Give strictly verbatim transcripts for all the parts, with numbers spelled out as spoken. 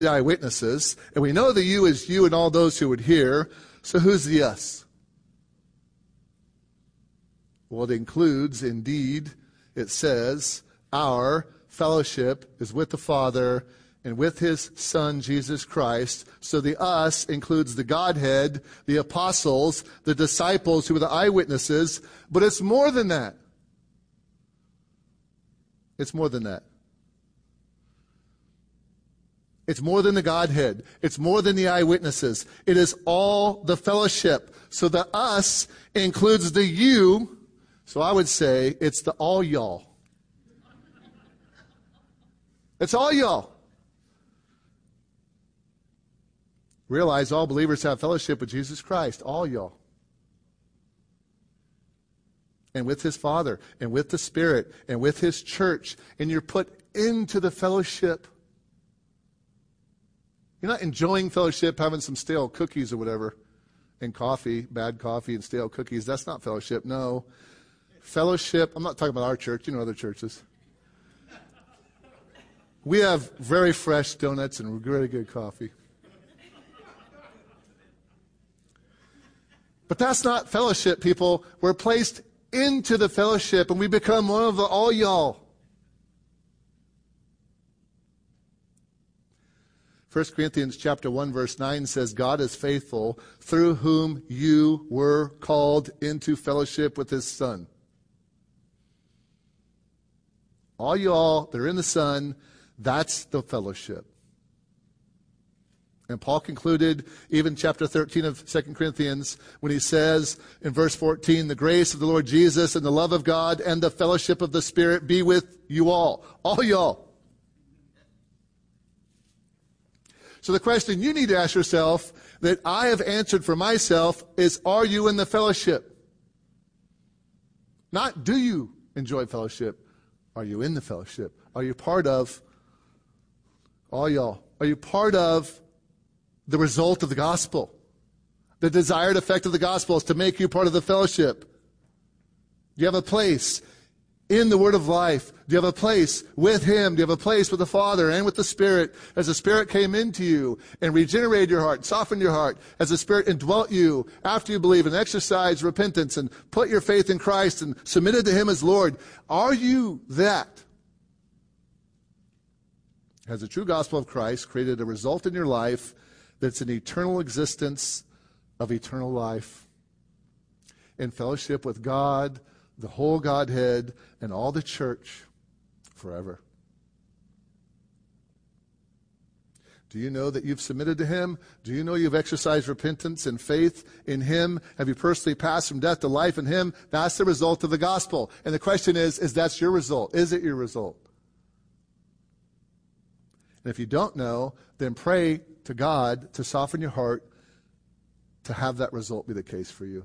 the eyewitnesses, and we know the you is you and all those who would hear. So who's the us? Well, it includes, indeed, it says, our fellowship is with the Father and with his Son, Jesus Christ. So the us includes the Godhead, the apostles, the disciples who were the eyewitnesses. But it's more than that. It's more than that. It's more than the Godhead. It's more than the eyewitnesses. It is all the fellowship. So the us includes the you. So I would say it's the all y'all. It's all y'all. Realize all believers have fellowship with Jesus Christ. All y'all. And with his Father. And with the Spirit. And with his church. And you're put into the fellowship. You're not enjoying fellowship, having some stale cookies or whatever. And coffee, bad coffee and stale cookies. That's not fellowship. No. Fellowship, I'm not talking about our church. You know other churches. We have very fresh donuts and really good coffee. But that's not fellowship, people. We're placed into the fellowship and we become one of the all y'all. First Corinthians chapter one verse nine says, God is faithful, through whom you were called into fellowship with his Son. All y'all that are in the Son, that's the fellowship. And Paul concluded, even chapter thirteen of Second Corinthians, when he says in verse fourteen, the grace of the Lord Jesus and the love of God and the fellowship of the Spirit be with you all. All y'all. So the question you need to ask yourself that I have answered for myself is, are you in the fellowship? Not do you enjoy fellowship. Are you in the fellowship? Are you part of, all y'all, are you part of the result of the gospel? The desired effect of the gospel is to make you part of the fellowship. Do you have a place in the word of life? Do you have a place with him? Do you have a place with the Father and with the Spirit? As the Spirit came into you and regenerated your heart, softened your heart, as the Spirit indwelt you after you believe and exercised repentance and put your faith in Christ and submitted to him as Lord, are you that? Has the true gospel of Christ created a result in your life that's an eternal existence of eternal life in fellowship with God, the whole Godhead, and all the church forever? Do you know that you've submitted to him? Do you know you've exercised repentance and faith in him? Have you personally passed from death to life in him? That's the result of the gospel. And the question is, is that your result? Is it your result? And if you don't know, then pray to God to soften your heart to have that result be the case for you.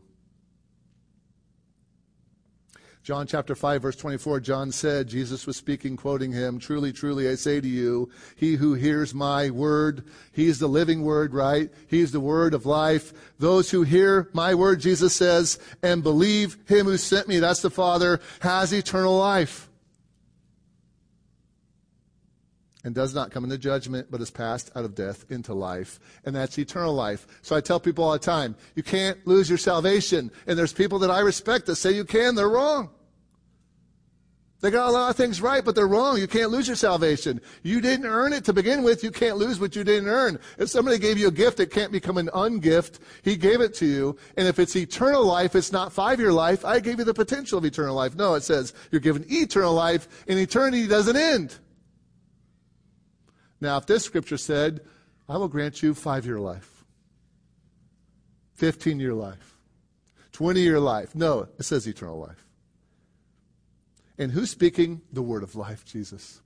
John chapter five, verse twenty-four, John said, Jesus was speaking, quoting him, truly, truly, I say to you, he who hears my word, he's the living word, right? He's the word of life. Those who hear my word, Jesus says, and believe him who sent me, that's the Father, has eternal life. And does not come into judgment, but is passed out of death into life. And that's eternal life. So I tell people all the time, you can't lose your salvation. And there's people that I respect that say you can. They're wrong. They got a lot of things right, but they're wrong. You can't lose your salvation. You didn't earn it to begin with. You can't lose what you didn't earn. If somebody gave you a gift, it can't become an ungift. He gave it to you. And if it's eternal life, it's not five-year life. I gave you the potential of eternal life. No, it says you're given eternal life, and eternity doesn't end. Now, if this scripture said, I will grant you five-year life, fifteen-year life, twenty-year life. No, it says eternal life. And who's speaking? The word of life, Jesus.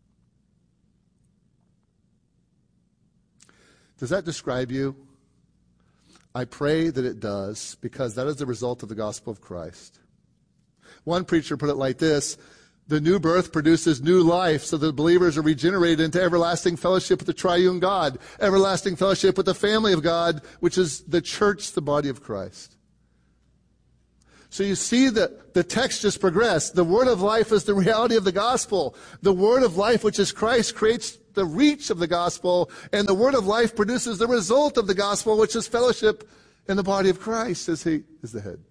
Does that describe you? I pray that it does, because that is the result of the gospel of Christ. One preacher put it like this: the new birth produces new life, so that believers are regenerated into everlasting fellowship with the triune God, everlasting fellowship with the family of God, which is the church, the body of Christ. So you see that the text just progressed. The word of life is the reality of the gospel. The word of life, which is Christ, creates the reach of the gospel, and the word of life produces the result of the gospel, which is fellowship in the body of Christ as he is the head.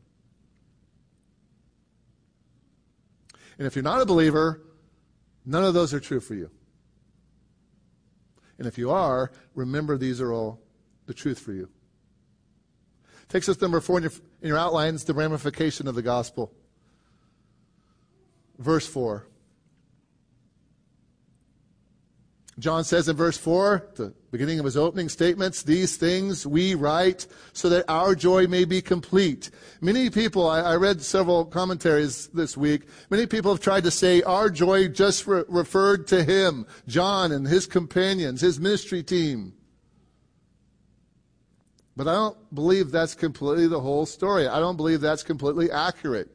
And if you're not a believer, none of those are true for you. And if you are, remember these are all the truth for you. Takes us to number four in your, in your outlines, the ramification of the gospel. Verse four. John says in verse four, the beginning of his opening statements, these things we write so that our joy may be complete. Many people, I, I read several commentaries this week, many people have tried to say our joy just re- referred to him, John and his companions, his ministry team. But I don't believe that's completely the whole story. I don't believe that's completely accurate.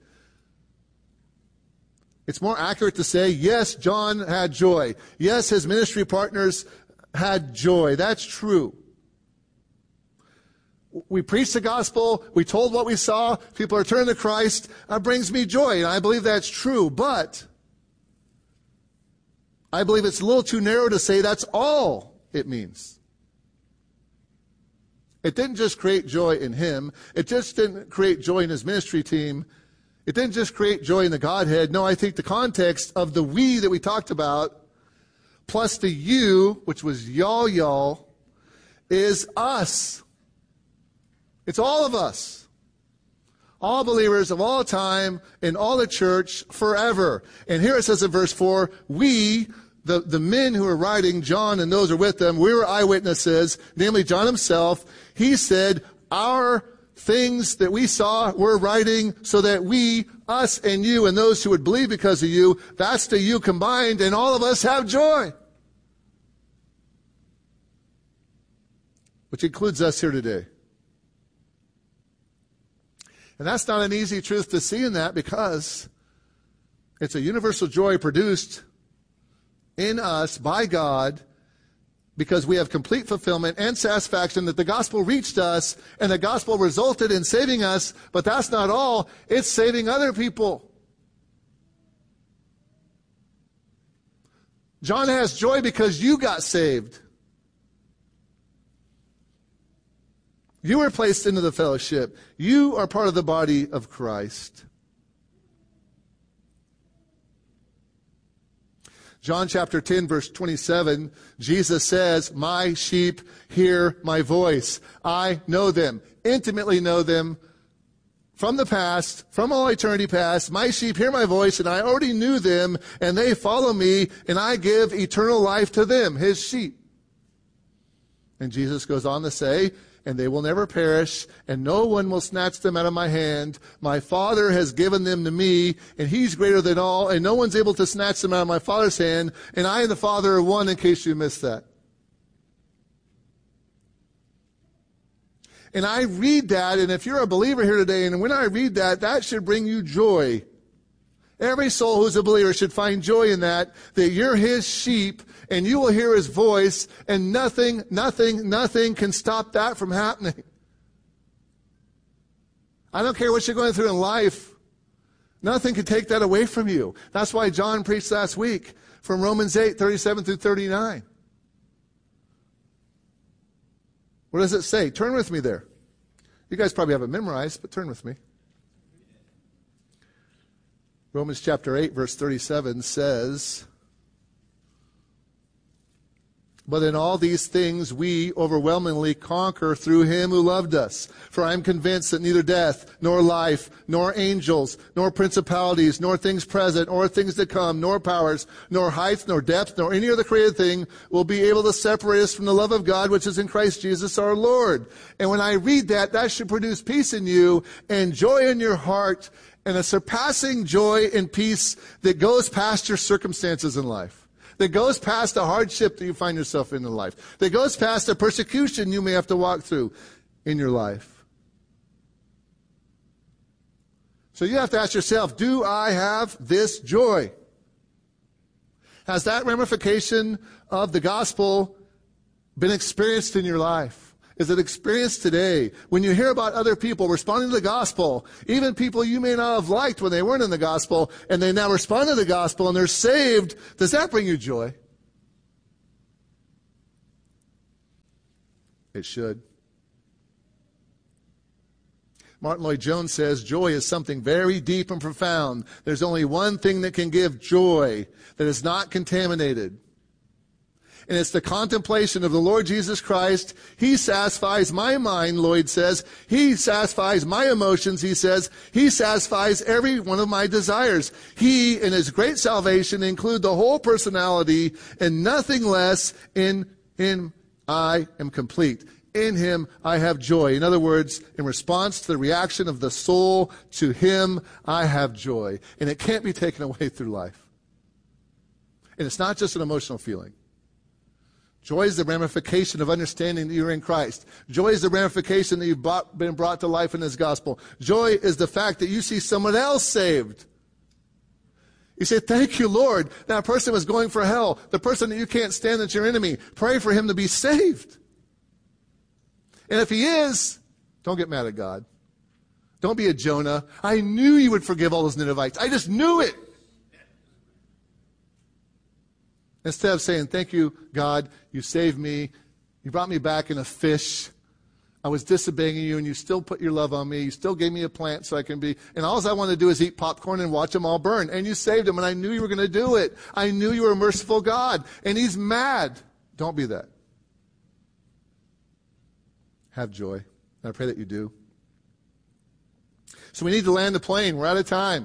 It's more accurate to say, yes, John had joy. Yes, his ministry partners had joy. That's true. We preached the gospel. We told what we saw. People are turning to Christ. That brings me joy, and I believe that's true. But I believe it's a little too narrow to say that's all it means. It didn't just create joy in him. It just didn't create joy in his ministry team. It didn't just create joy in the Godhead. No, I think the context of the we that we talked about, plus the you, which was y'all, y'all, is us. It's all of us. All believers of all time in all the church forever. And here it says in verse four, we, the, the men who are writing, John and those who are with them, we were eyewitnesses, namely John himself. He said, our things that we saw we're writing so that we, us and you and those who would believe because of you, that's the you combined, and all of us have joy. Which includes us here today. And that's not an easy truth to see in that, because it's a universal joy produced in us by God, because we have complete fulfillment and satisfaction that the gospel reached us and the gospel resulted in saving us. But that's not all. It's saving other people. John has joy because you got saved. You were placed into the fellowship. You are part of the body of Christ. John chapter ten, verse twenty-seven, Jesus says, my sheep hear my voice. I know them, intimately know them from the past, from all eternity past. My sheep hear my voice, and I already knew them, and they follow me, and I give eternal life to them, his sheep. And Jesus goes on to say, and they will never perish, and no one will snatch them out of my hand. My Father has given them to me, and he's greater than all, and no one's able to snatch them out of my Father's hand, and I and the Father are one, in case you missed that. And I read that, and if you're a believer here today, and when I read that, that should bring you joy. Every soul who's a believer should find joy in that, that you're his sheep, and you will hear his voice, and nothing, nothing, nothing can stop that from happening. I don't care what you're going through in life. Nothing can take that away from you. That's why John preached last week from Romans eight, thirty-seven through thirty-nine. What does it say? Turn with me there. You guys probably have it memorized, but turn with me. Romans chapter eight, verse thirty-seven says, but in all these things we overwhelmingly conquer through him who loved us. For I am convinced that neither death, nor life, nor angels, nor principalities, nor things present, or things to come, nor powers, nor height, nor depth, nor any other created thing will be able to separate us from the love of God which is in Christ Jesus our Lord. And when I read that, that should produce peace in you and joy in your heart, and a surpassing joy and peace that goes past your circumstances in life. That goes past the hardship that you find yourself in in life. That goes past the persecution you may have to walk through in your life. So you have to ask yourself, do I have this joy? Has that ramification of the gospel been experienced in your life? is it experienced today? When you hear about other people responding to the gospel, even people you may not have liked when they weren't in the gospel, and they now respond to the gospel and they're saved, does that bring you joy? It should. Martin Lloyd-Jones says, joy is something very deep and profound. There's only one thing that can give joy that is not contaminated. And it's the contemplation of the Lord Jesus Christ. He satisfies my mind, Lloyd says. He satisfies my emotions, he says. He satisfies every one of my desires. He, in his great salvation, include the whole personality and nothing less. In him I am complete. In him I have joy. In other words, in response to the reaction of the soul to him, I have joy. And it can't be taken away through life. And it's not just an emotional feeling. Joy is the ramification of understanding that you're in Christ. Joy is the ramification that you've brought, been brought to life in his gospel. Joy is the fact that you see someone else saved. You say, thank you, Lord. That person was going for hell. The person that you can't stand, that's your enemy. Pray for him to be saved. And if he is, don't get mad at God. Don't be a Jonah. I knew you would forgive all those Ninevites. I just knew it. Instead of saying, thank you, God, you saved me. You brought me back in a fish. I was disobeying you, and you still put your love on me. You still gave me a plant so I can be. And all I want to do is eat popcorn and watch them all burn. And you saved them, and I knew you were going to do it. I knew you were a merciful God. And he's mad. Don't be that. Have joy. And I pray that you do. So we need to land the plane. We're out of time.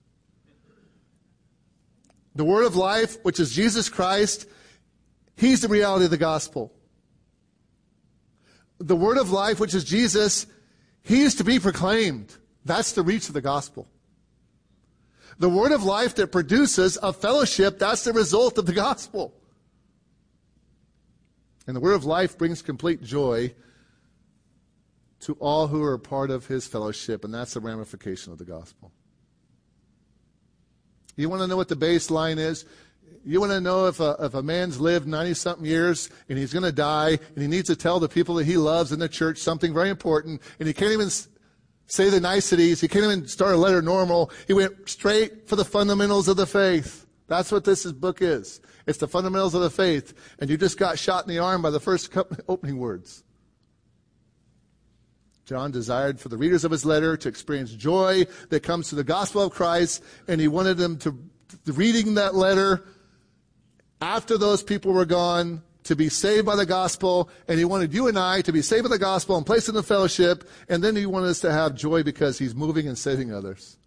The word of life, which is Jesus Christ, he's the reality of the gospel. The word of life, which is Jesus, he is to be proclaimed. That's the reach of the gospel. The word of life that produces a fellowship, that's the result of the gospel. And the word of life brings complete joy to all who are part of his fellowship, and that's the ramification of the gospel. You want to know what the baseline is? You want to know if a, if a man's lived ninety-something years and he's going to die and he needs to tell the people that he loves in the church something very important, and he can't even say the niceties, he can't even start a letter normal. He went straight for the fundamentals of the faith. That's what this book is. It's the fundamentals of the faith. And you just got shot in the arm by the first couple opening words. John desired for the readers of his letter to experience joy that comes through the gospel of Christ, and he wanted them to, to reading that letter after those people were gone, to be saved by the gospel, and he wanted you and I to be saved by the gospel and placed in the fellowship, and then he wanted us to have joy because he's moving and saving others.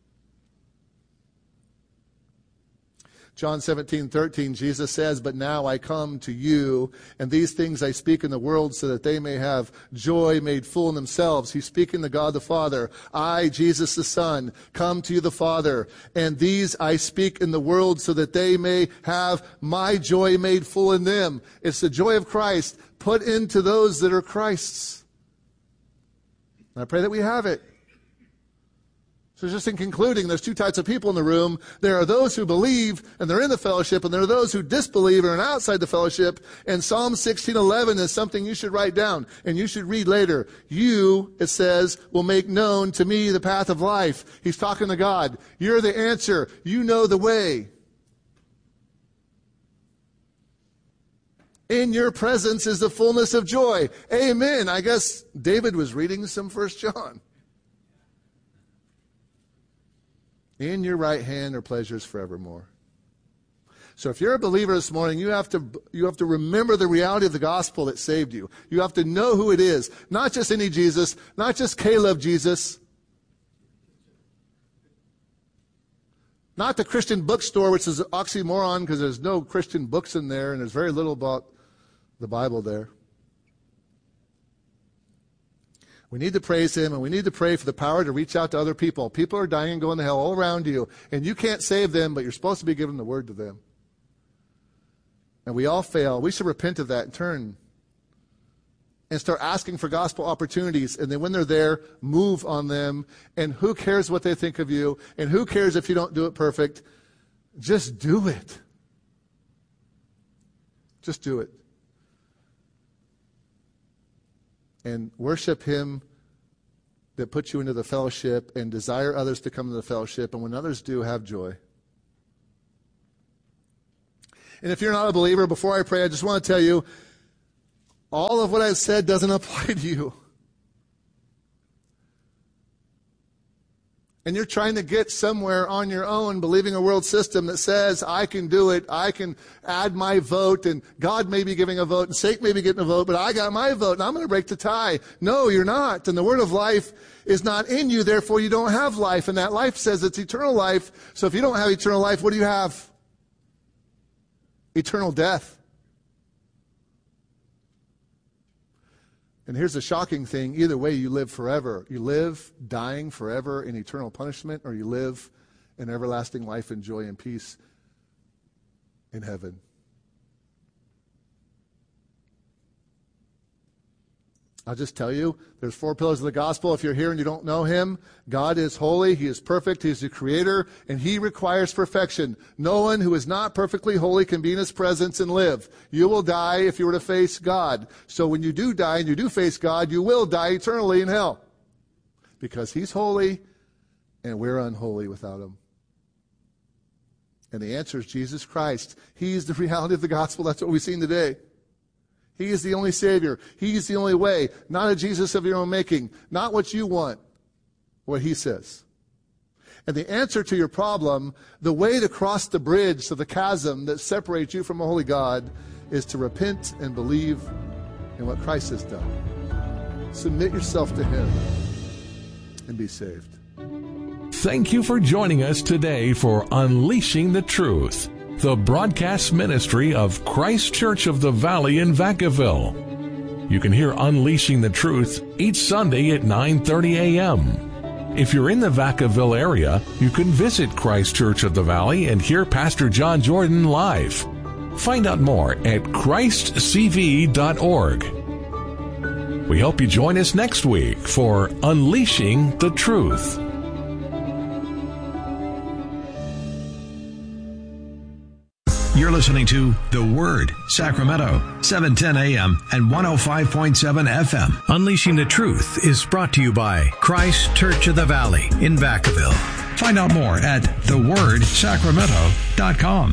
John seventeen thirteen, Jesus says, but now I come to you, and these things I speak in the world so that they may have joy made full in themselves. He's speaking to God the Father. I, Jesus the Son, come to you the Father, and these I speak in the world so that they may have my joy made full in them. It's the joy of Christ put into those that are Christ's. And I pray that we have it. So just in concluding, there's two types of people in the room. There are those who believe, and they're in the fellowship, and there are those who disbelieve and are outside the fellowship. And Psalm sixteen eleven is something you should write down, and you should read later. You, it says, will make known to me the path of life. He's talking to God. You're the answer. You know the way. In your presence is the fullness of joy. Amen. I guess David was reading some First John. In your right hand are pleasures forevermore. So if you're a believer this morning, you have to you have to remember the reality of the gospel that saved you. You have to know who it is. Not just any Jesus, not just Caleb Jesus. Not the Christian bookstore, which is an oxymoron because there's no Christian books in there and there's very little about the Bible there. We need to praise him, and we need to pray for the power to reach out to other people. People are dying and going to hell all around you, and you can't save them, but you're supposed to be giving the word to them. And we all fail. We should repent of that and turn and start asking for gospel opportunities, and then when they're there, move on them. And who cares what they think of you, and who cares if you don't do it perfect? Just do it. Just do it. and worship him that puts you into the fellowship, and desire others to come to the fellowship, and when others do, have joy. And if you're not a believer, before I pray, I just want to tell you, all of what I've said doesn't apply to you. And you're trying to get somewhere on your own, believing a world system that says, I can do it, I can add my vote, and God may be giving a vote, and Satan may be getting a vote, but I got my vote, and I'm going to break the tie. No, you're not. And the word of life is not in you, therefore you don't have life. And that life says it's eternal life. So if you don't have eternal life, what do you have? Eternal death. And here's the shocking thing. Either way, you live forever. You live dying forever in eternal punishment, or you live in everlasting life and joy and peace in heaven. I'll just tell you, there's four pillars of the gospel. If you're here and you don't know him, God is holy, he is perfect, he's the creator, and he requires perfection. No one who is not perfectly holy can be in his presence and live. You will die if you were to face God. So when you do die and you do face God, you will die eternally in hell. Because he's holy and we're unholy without him. And the answer is Jesus Christ. He's the reality of the gospel. That's what we've seen today. He is the only Savior. He's the only way. Not a Jesus of your own making. Not what you want. What he says. And the answer to your problem, the way to cross the bridge to the chasm that separates you from a holy God, is to repent and believe in what Christ has done. Submit yourself to him and be saved. Thank you for joining us today for Unleashing the Truth, the broadcast ministry of Christ Church of the Valley in Vacaville. You can hear Unleashing the Truth each Sunday at nine thirty a.m. If you're in the Vacaville area, you can visit Christ Church of the Valley and hear Pastor John Jordan live. Find out more at christ c v dot org. We hope you join us next week for Unleashing the Truth. You're listening to The Word, Sacramento, seven ten a.m. and one oh five point seven F M. Unleashing the Truth is brought to you by Christ Church of the Valley in Vacaville. Find out more at the word sacramento dot com.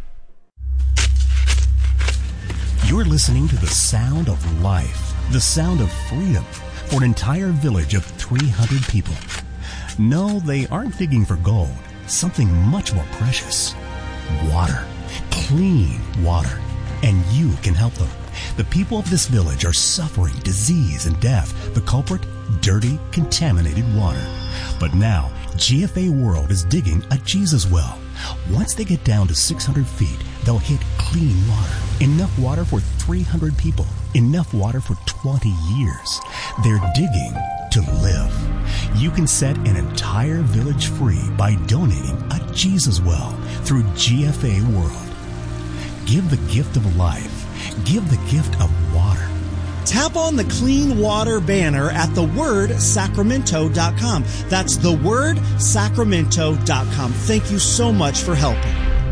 You're listening to the sound of life, the sound of freedom for an entire village of three hundred people. No, they aren't digging for gold, something much more precious. Water. Clean water. And you can help them. The people of this village are suffering disease and death. The culprit, dirty, contaminated water. But now, G F A World is digging a Jesus well. Once they get down to six hundred feet, they'll hit clean water. Enough water for three hundred people. Enough water for twenty years. They're digging to live. You can set an entire village free by donating a Jesus well through G F A World. Give the gift of life. Give the gift of water. Tap on the Clean Water banner at the word sacramento dot com. That's the word sacramento dot com. Thank you so much for helping.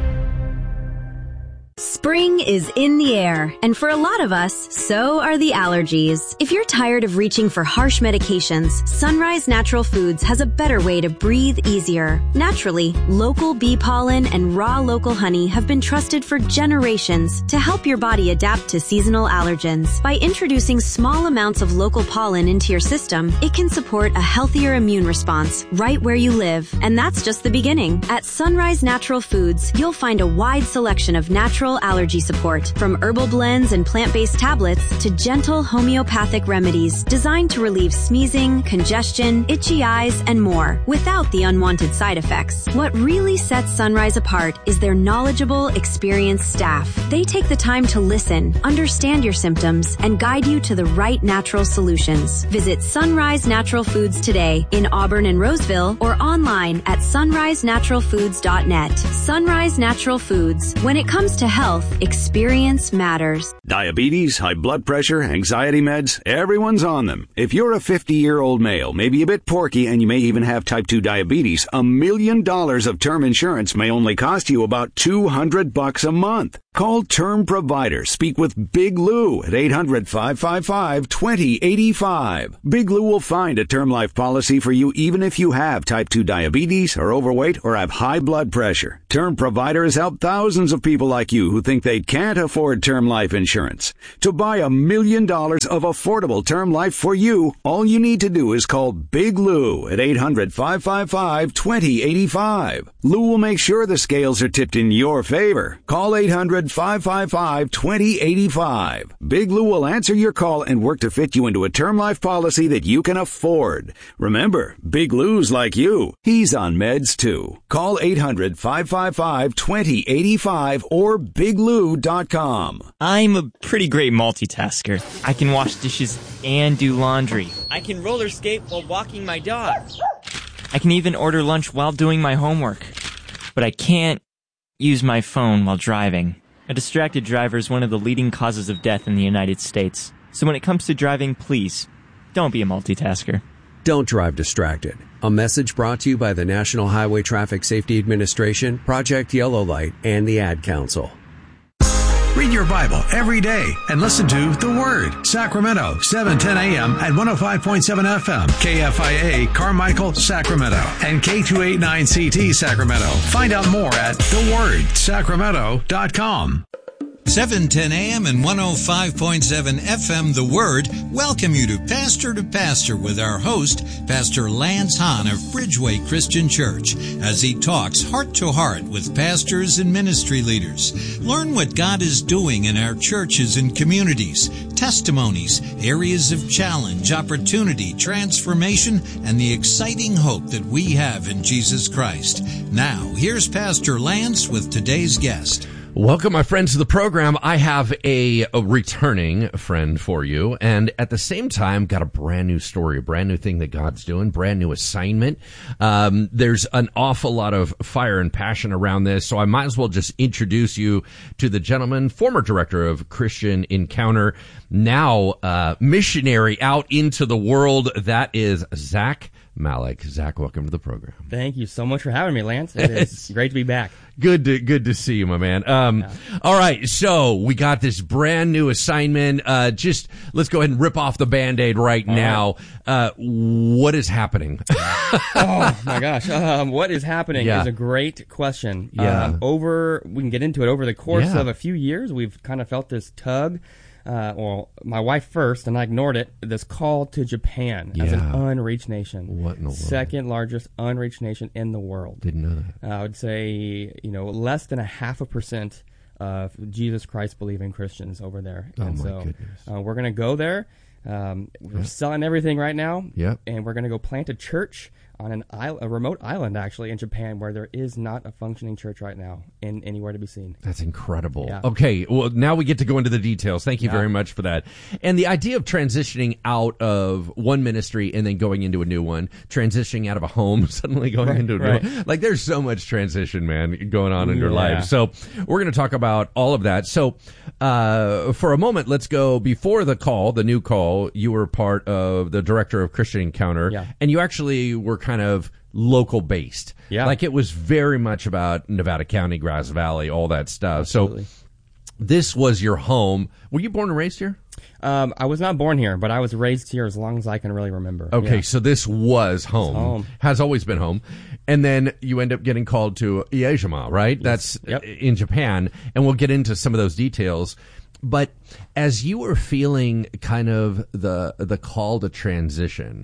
Spring is in the air, and for a lot of us, so are the allergies. If you're tired of reaching for harsh medications, Sunrise Natural Foods has a better way to breathe easier. Naturally, local bee pollen and raw local honey have been trusted for generations to help your body adapt to seasonal allergens. By introducing small amounts of local pollen into your system, it can support a healthier immune response right where you live. And that's just the beginning. At Sunrise Natural Foods, you'll find a wide selection of natural allergy support, from herbal blends and plant-based tablets to gentle homeopathic remedies designed to relieve sneezing, congestion, itchy eyes, and more without the unwanted side effects. What really sets Sunrise apart is their knowledgeable, experienced staff. They take the time to listen, understand your symptoms, and guide you to the right natural solutions. Visit Sunrise Natural Foods today in Auburn and Roseville, or online at sunrise natural foods dot net. Sunrise Natural Foods. When it comes to health, experience matters. Diabetes, high blood pressure, anxiety meds, everyone's on them. If you're a fifty-year-old male, maybe a bit porky, and you may even have type two diabetes, a million dollars of term insurance may only cost you about two hundred bucks a month. Call Term Provider. Speak with Big Lou at eight hundred, five five five, two zero eight five. Big Lou will find a term life policy for you even if you have type two diabetes, are overweight, or have high blood pressure. Term Provider has helped thousands of people like you who think they can't afford term life insurance. To buy a million dollars of affordable term life for you, all you need to do is call Big Lou at eight hundred, five five five, two zero eight five. Lou will make sure the scales are tipped in your favor. Call eight hundred, five five five, two zero eight five. Big Lou will answer your call and work to fit you into a term life policy that you can afford. Remember, Big Lou's like you. He's on meds too. Call eight hundred, five five five, two zero eight five or big lou dot com. I'm a pretty great multitasker. I can wash dishes and do laundry. I can roller skate while walking my dog. I can even order lunch while doing my homework. But I can't use my phone while driving. A distracted driver is one of the leading causes of death in the United States. So when it comes to driving, please, don't be a multitasker. Don't drive distracted. A message brought to you by the National Highway Traffic Safety Administration, Project Yellow Light, and the Ad Council. Read your Bible every day and listen to The Word, Sacramento, seven ten a.m. at one oh five point seven F M, K F I A, Carmichael, Sacramento, and K two eighty-nine C T, Sacramento. Find out more at the word sacramento dot com. seven ten a.m. and one oh five point seven F M, The Word, welcome you to Pastor to Pastor with our host, Pastor Lance Hahn of Bridgeway Christian Church, as he talks heart to heart with pastors and ministry leaders. Learn what God is doing in our churches and communities, testimonies, areas of challenge, opportunity, transformation, and the exciting hope that we have in Jesus Christ. Now, here's Pastor Lance with today's guest. Welcome, my friends, to the program. I have a, a returning friend for you, and at the same time, got a brand new story, a brand new thing that God's doing, brand new assignment. Um, there's an awful lot of fire and passion around this, so I might as well just introduce you to the gentleman, former director of Christian Encounter, now uh, missionary out into the world. That is Zach Malik. Zach, welcome to the program. Thank you so much for having me, Lance. It is great to be back. Good to good to see you, my man. Um, yeah. All right, so we got this brand new assignment. Uh, just let's go ahead and rip off the Band-Aid right all now. Right. Uh, what is happening? Oh my gosh, um, what is happening yeah. is a great question. Yeah. Um, over we can get into it. Over the course yeah. of a few years, we've kind of felt this tug. Uh, well, my wife first, and I ignored it, this call to Japan yeah. as an unreached nation. What in the world? Second largest unreached nation in the world. Didn't know that. Uh, I would say, you know, less than a half a percent of Jesus Christ believing Christians over there. Oh, and my so, goodness. Uh, we're going to go there. Um, we're yep. selling everything right now. Yep. And we're going to go plant a church on an isle, a remote island, actually, in Japan, where there is not a functioning church right now in anywhere to be seen. That's incredible. Yeah. Okay, well, now we get to go into the details. Thank you yeah. very much for that. And the idea of transitioning out of one ministry and then going into a new one, transitioning out of a home, suddenly going right, into a right. new one. Like, there's so much transition, man, going on in your yeah. life. So we're going to talk about all of that. So uh, for a moment, let's go before the call, the new call. You were part of the director of Christian Encounter, yeah. and you actually were kind of local based. Yeah. Like it was very much about Nevada County, Grass Valley, all that stuff. Absolutely. So this was your home. Were you born and raised here? Um, I was not born here, but I was raised here as long as I can really remember. Okay, yeah. so this was home. home. Has always been home. And then you end up getting called to Iejima, right? Yes. That's yep. in Japan. And we'll get into some of those details. But as you were feeling kind of the the call to transition,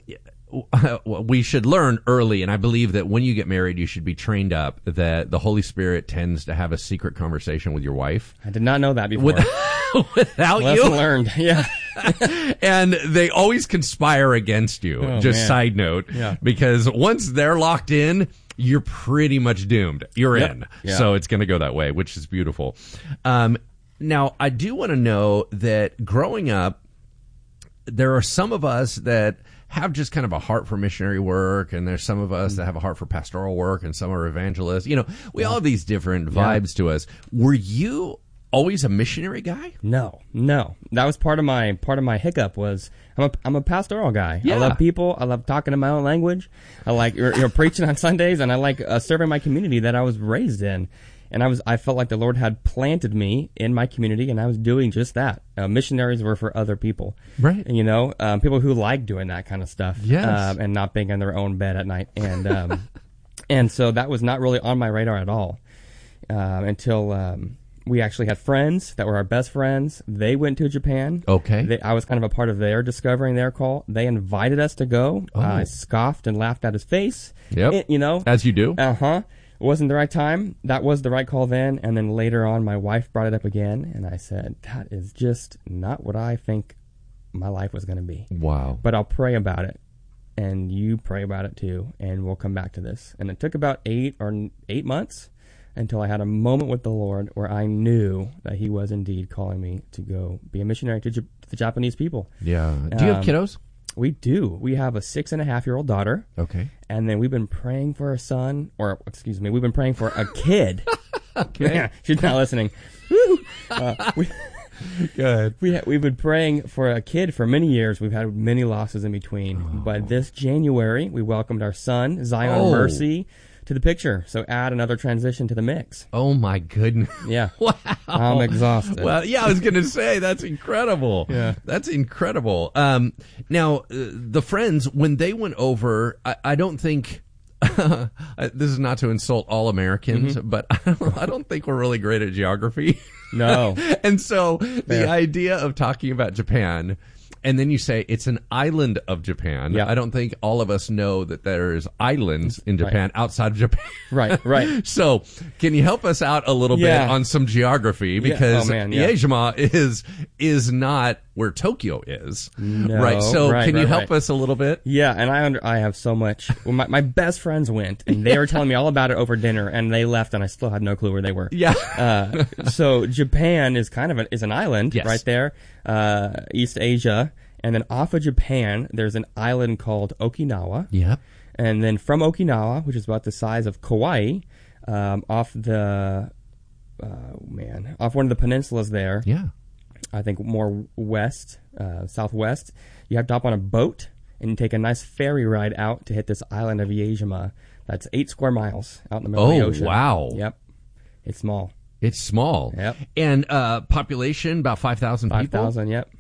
we should learn early, and I believe that when you get married, you should be trained up that the Holy Spirit tends to have a secret conversation with your wife. I did not know that before. With, without Lesson you. learned, yeah. And they always conspire against you, oh, just man. side note, yeah. because once they're locked in, you're pretty much doomed. You're yep. in. Yeah. So it's going to go that way, which is beautiful. Um, now, I do want to know that growing up, there are some of us that have just kind of a heart for missionary work, and there's some of us that have a heart for pastoral work, and some are evangelists. You know, we yeah. all have these different vibes yeah. to us. Were you always a missionary guy? No, no. That was part of my part of my hiccup. Was I'm a I'm a pastoral guy. Yeah. I love people. I love talking in my own language. I like you know preaching on Sundays, and I like uh, serving my community that I was raised in. And I was, I felt like the Lord had planted me in my community, and I was doing just that. Uh, missionaries were for other people, right? And, you know, um, people who like doing that kind of stuff, yes, um, and not being in their own bed at night, and um, and so that was not really on my radar at all uh, until um, we actually had friends that were our best friends. They went to Japan. Okay, they, I was kind of a part of their discovering their call. They invited us to go. Oh. I scoffed and laughed at his face. Yep, it, you know, as you do. Uh huh. It wasn't the right time. That was the right call then. And then later on, my wife brought it up again, and I said, that is just not what I think my life was going to be. Wow. But I'll pray about it, and you pray about it too, and we'll come back to this. And it took about eight or eight months until I had a moment with the Lord where I knew that He was indeed calling me to go be a missionary to, J- to the Japanese people. Yeah. Do you um, have kiddos? We do. We have a six and a half year old daughter. Okay. And then we've been praying for a son, or excuse me, we've been praying for a kid. Okay. Yeah, she's not listening. uh, we, Good. We ha- we've been praying for a kid for many years. We've had many losses in between. Oh. But this January, we welcomed our son, Zion oh. Mercy, to the picture. So add another transition to the mix. Oh, my goodness. Yeah. Wow. I'm exhausted. Well, yeah, I was going to say, that's incredible. Yeah. That's incredible. Um, now, uh, the friends, when they went over, I, I don't think... this is not to insult all Americans, mm-hmm. but I don't, I don't think we're really great at geography. No. And so the yeah. idea of talking about Japan... And then you say it's an island of Japan. Yeah. I don't think all of us know that there's islands in Japan right. outside of Japan. Right, right. So can you help us out a little yeah. bit on some geography? Because yeah. oh, man, yeah. Iejima is is not where Tokyo is. No, right. So right, can you right, help right. us a little bit? Yeah, and I under, I have so much. Well, my, my best friends went, and they were telling me all about it over dinner, and they left, and I still had no clue where they were. Yeah. uh, so Japan is kind of a, is an island yes. right there, uh, East Asia. And then off of Japan, there's an island called Okinawa. Yep. And then from Okinawa, which is about the size of Kauai, um, off the, uh, man, off one of the peninsulas there. Yeah. I think more west, uh, southwest. You have to hop on a boat and take a nice ferry ride out to hit this island of Iejima. That's eight square miles out in the middle oh, of the ocean. Oh, wow. Yep. It's small. It's small. Yep. And uh, population, about five thousand people? five thousand, yep.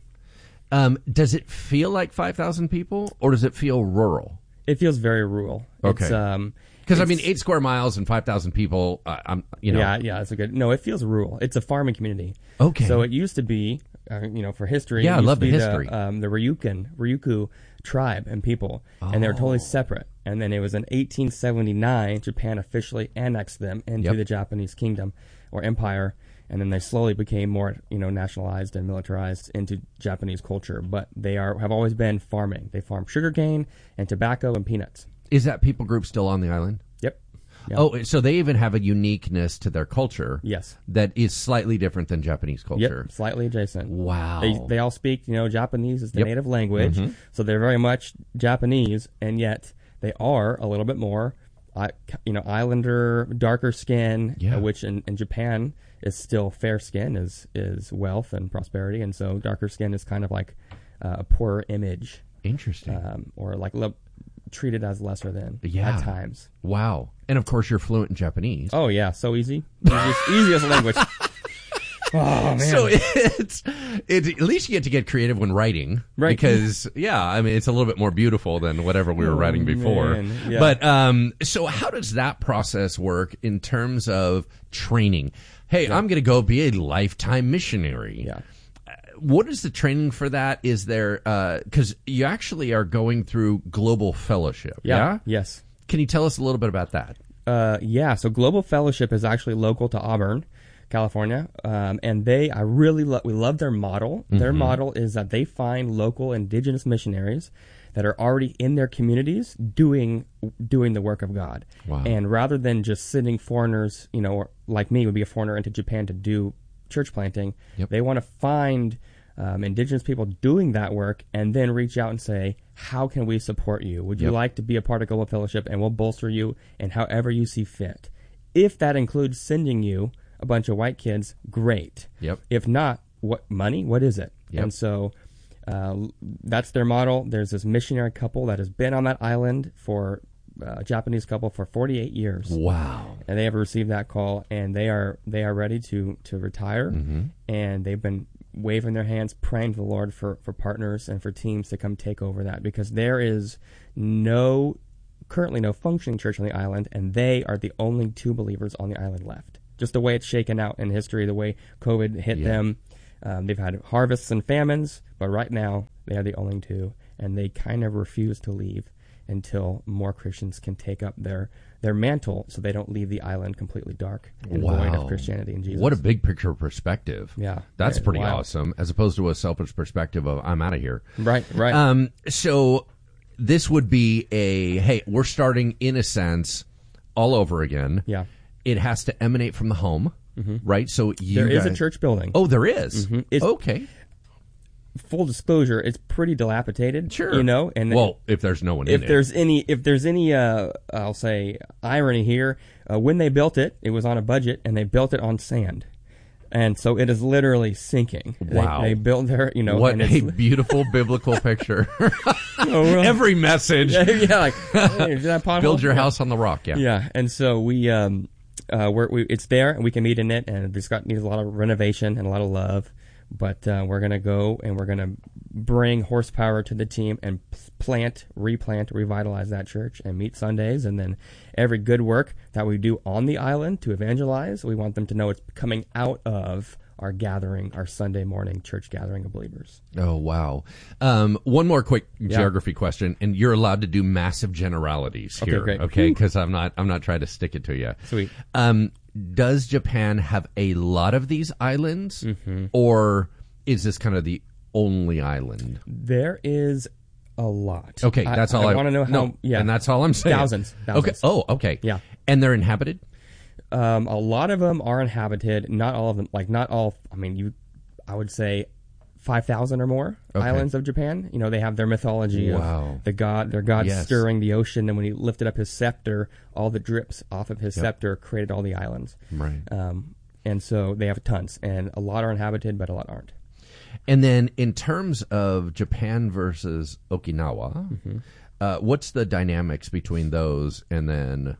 Um, does it feel like five thousand people, or does it feel rural? It feels very rural. Okay. It's, um, Because, I mean, eight square miles and five thousand people, uh, I'm, you know. Yeah, yeah, it's a good... No, it feels rural. It's a farming community. Okay. So it used to be, uh, you know, for history... Yeah, I love the the history. The, um, the Ryukin, Ryukyu tribe and people, oh. and they were totally separate. And then it was in eighteen seventy-nine, Japan officially annexed them into yep. the Japanese kingdom, or empire, and then they slowly became more, you know, nationalized and militarized into Japanese culture. But they are have always been farming. They farm sugarcane and tobacco and peanuts. Is that people group still on the island? Yep. yep. Oh, so they even have a uniqueness to their culture. Yes. That is slightly different than Japanese culture. Yep, slightly adjacent. Wow. They they all speak, you know, Japanese is the yep. native language, mm-hmm. so they're very much Japanese, and yet they are a little bit more, uh, you know, islander, darker skin, yeah. uh, which in, in Japan is still fair skin is is wealth and prosperity, and so darker skin is kind of like uh, a poorer image. Interesting. Um, or like le- treated as lesser than yeah. at times. Wow. And of course you're fluent in Japanese. Oh yeah, so easy. Easiest, easiest language. Oh, man. So it's, it's at least you get to get creative when writing, right? Because yeah, I mean it's a little bit more beautiful than whatever we were oh, writing before. Yeah. But um, so how does that process work in terms of training? Hey, yeah. I'm going to go be a lifetime missionary. Yeah. What is the training for that? Is there because uh, you actually are going through Global Fellowship? Yeah. yeah. Yes. Can you tell us a little bit about that? Uh, yeah. So Global Fellowship is actually local to Auburn, California, um, and they I really love we love their model. Mm-hmm. Their model is that they find local indigenous missionaries that are already in their communities doing doing the work of God. Wow. And rather than just sending foreigners, you know, or like me would be a foreigner into Japan to do church planting, yep. they want to find um, indigenous people doing that work and then reach out and say, how can we support you? Would you yep. like to be a part of Global Fellowship? And we'll bolster you in however you see fit. If that includes sending you a bunch of white kids, great. Yep. If not, what money? What is it? Yep. And so uh, that's their model. There's this missionary couple that has been on that island for a Japanese couple for forty-eight years. Wow! And they have received that call, and they are they are ready to to retire, mm-hmm. and they've been waving their hands, praying to the Lord for for partners and for teams to come take over that, because there is no currently no functioning church on the island, and they are the only two believers on the island left. Just the way it's shaken out in history, the way COVID hit yeah. them. Um, they've had harvests and famines, but right now they are the only two, and they kind of refuse to leave until more Christians can take up their, their mantle so they don't leave the island completely dark and wow. void of Christianity and Jesus. What a big picture perspective. Yeah. That's yeah, pretty wow. awesome, as opposed to a selfish perspective of, I'm out of here. Right, right. Um, so this would be a, hey, we're starting, in a sense, all over again. Yeah. It has to emanate from the home, mm-hmm. right? So you There guys... is a church building. Oh, there is? Mm-hmm. It's, okay. Full disclosure, it's pretty dilapidated. Sure. You know, and well, if there's no one if in there's it. any if there's any uh, I'll say irony here, uh, when they built it, it was on a budget, and they built it on sand. And so it is literally sinking. Wow. They, they built their, you know. What and a it's, beautiful biblical picture. oh, well, Every message. Yeah, yeah like, hey, did I pothole? Build your yeah. house on the rock, yeah. Yeah, and so we, um, uh, we're, we, it's there, and we can meet in it, and it's got needs a lot of renovation and a lot of love. But uh, we're going to go, and we're going to bring horsepower to the team and plant, replant, revitalize that church and meet Sundays. And then every good work that we do on the island to evangelize, we want them to know it's coming out of our gathering, our Sunday morning church gathering of believers. Oh, wow. Um, one more quick Yeah. geography question, and you're allowed to do massive generalities Okay, here, great. okay? Because I'm not, I'm not trying to stick it to you. Sweet. Um, does Japan have a lot of these islands, mm-hmm. or is this kind of the only island? There is a lot. Okay, that's all I, I want to know how. No, yeah, and that's all I'm saying. Thousands, thousands. Okay. Oh, okay. Yeah, and they're inhabited. Um, a lot of them are inhabited. Not all of them. Like not all. I mean, you. I would say five thousand or more okay. islands of Japan. You know, they have their mythology wow. of the god, their god yes. stirring the ocean, and when he lifted up his scepter, all the drips off of his yep. scepter created all the islands. Right. Um, and so they have tons, and a lot are inhabited, but a lot aren't. And then in terms of Japan versus Okinawa, mm-hmm. uh, what's the dynamics between those and then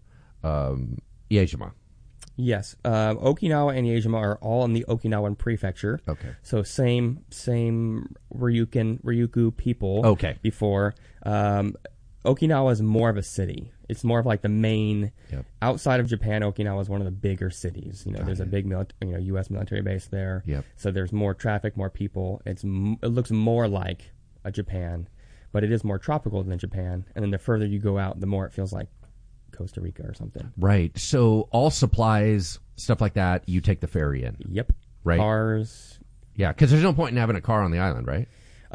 um, Iejima? Yes, uh, Okinawa and Iejima are all in the Okinawan prefecture. Okay. So same same Ryukin Ryukyu people. Okay. Before um, Okinawa is more of a city. It's more of like the main yep. outside of Japan. Okinawa is one of the bigger cities. You know, Got there's it. a big mili- you know U S military base there. Yep. So there's more traffic, more people. It's m- it looks more like a Japan, but it is more tropical than Japan. And then the further you go out, the more it feels like Costa Rica or something. Right. So all supplies, stuff like that, you take the ferry in. Yep. Right. Cars. Yeah, because there's no point in having a car on the island, right?